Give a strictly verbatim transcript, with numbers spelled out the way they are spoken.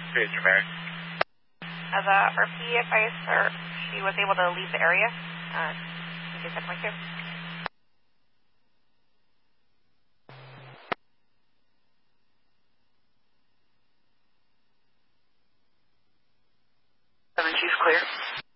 Pager Mary. Uh, the R P advised her she was able to leave the area. Uh, you get that point too. seven Chief clear.